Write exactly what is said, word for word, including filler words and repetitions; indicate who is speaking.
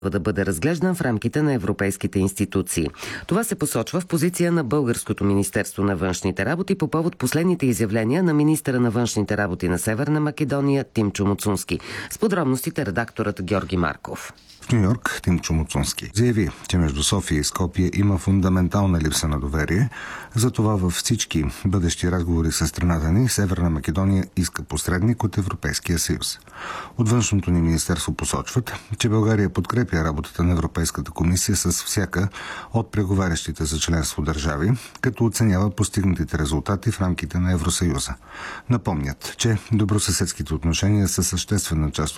Speaker 1: да бъде разглеждан в рамките на европейските институции. Това се посочва в позиция на Българското министерство на външните работи по повод последните изявления на министъра на външните работи на Северна Македония Тимчо Муцунски. С подробностите редакторът Георги Марков.
Speaker 2: В Ню Йорк Тимчо Муцунски заяви, че между София и Скопие има фундаментална липса на доверие. Затова във всички бъдещи разговори с страната ни Северна Македония иска посредник от Европейския съюз. От външното ни министерство посочват, че България подкрепя работата на Европейската комисия с всяка от преговарящите за членство държави, като оценява постигнатите резултати в рамките на Евросъюза. Напомнят, че добросъседските отношения са съществена част